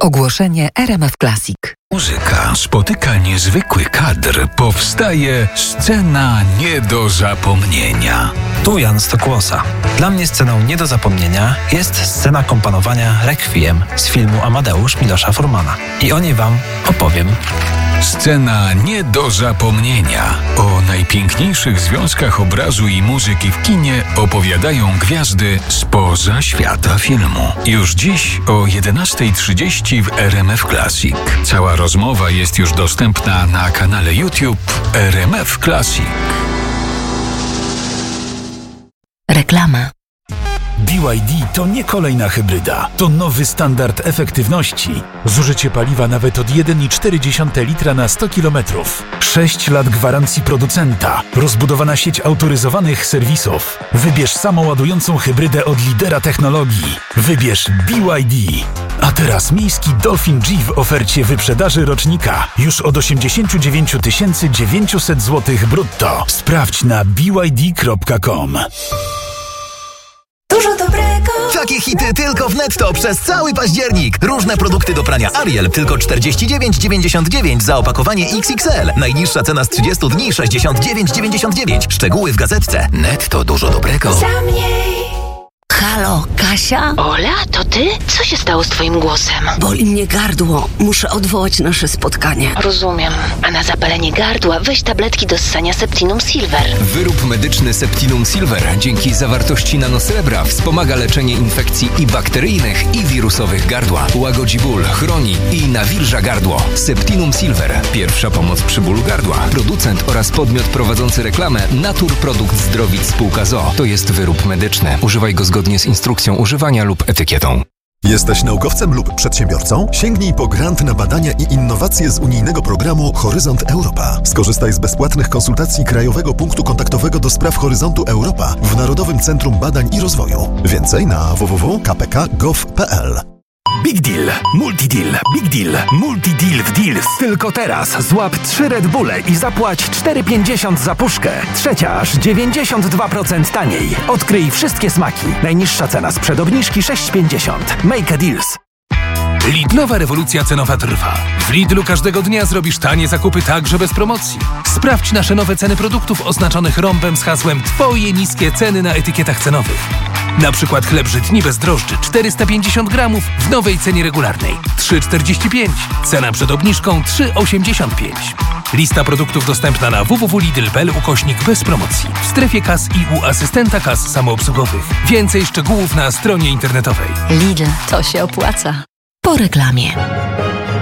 Ogłoszenie RMF Classic. Muzyka spotyka niezwykły kadr. Powstaje scena nie do zapomnienia. Tu Jan Stokłosa. Dla mnie sceną nie do zapomnienia jest scena komponowania Requiem z filmu Amadeusz Milosza Formana. I o niej wam opowiem. Scena nie do zapomnienia. O najpiękniejszych związkach obrazu i muzyki w kinie opowiadają gwiazdy spoza świata filmu. Już dziś o 11:30 w RMF Classic. Cała rozmowa jest już dostępna na kanale YouTube RMF Classic. Reklama. BYD to nie kolejna hybryda, to nowy standard efektywności. Zużycie paliwa nawet od 1,4 litra na 100 km. 6 lat gwarancji producenta. Rozbudowana sieć autoryzowanych serwisów. Wybierz samoładującą hybrydę od lidera technologii. Wybierz BYD. A teraz miejski Dolphin G w ofercie wyprzedaży rocznika. Już od 89 900 zł brutto. Sprawdź na byd.com. Dużo dobrego. Takie hity tylko w Netto przez cały październik. Różne produkty do prania Ariel tylko 49,99 za opakowanie XXL. Najniższa cena z 30 dni 69,99. Szczegóły w gazetce. Netto, dużo dobrego. Za mniej. Halo, Kasia? Ola, to ty? Co się stało z twoim głosem? Boli mnie gardło. Muszę odwołać nasze spotkanie. Rozumiem. A na zapalenie gardła weź tabletki do ssania Septinum Silver. Wyrób medyczny Septinum Silver dzięki zawartości nanosrebra wspomaga leczenie infekcji i bakteryjnych, i wirusowych gardła. Łagodzi ból, chroni i nawilża gardło. Septinum Silver. Pierwsza pomoc przy bólu gardła. Producent oraz podmiot prowadzący reklamę Naturprodukt Zdrowic Spółka ZOO. To jest wyrób medyczny. Używaj go zgodnie z instrukcją używania lub etykietą. Jesteś naukowcem lub przedsiębiorcą? Sięgnij po grant na badania i innowacje z unijnego programu Horyzont Europa. Skorzystaj z bezpłatnych konsultacji Krajowego Punktu Kontaktowego do spraw Horyzontu Europa w Narodowym Centrum Badań i Rozwoju. Więcej na www.kpk.gov.pl. Big Deal, Multideal, Big Deal, Multideal w Deals. Tylko teraz złap 3 Red Bulle i zapłać 4,50 za puszkę. Trzecia aż 92% taniej. Odkryj wszystkie smaki. Najniższa cena sprzed obniżki 6,50. Make a Deals. Lidlowa rewolucja cenowa trwa. W Lidlu każdego dnia zrobisz tanie zakupy także bez promocji. Sprawdź nasze nowe ceny produktów oznaczonych rąbem z hasłem Twoje niskie ceny na etykietach cenowych. Na przykład chleb żytni bez drożdży 450 gramów w nowej cenie regularnej 3,45. Cena przed obniżką 3,85. Lista produktów dostępna na www.lidl.pl/. bez promocji. W strefie kas i u asystenta kas samoobsługowych. Więcej szczegółów na stronie internetowej. Lidl, to się opłaca. Po reklamie.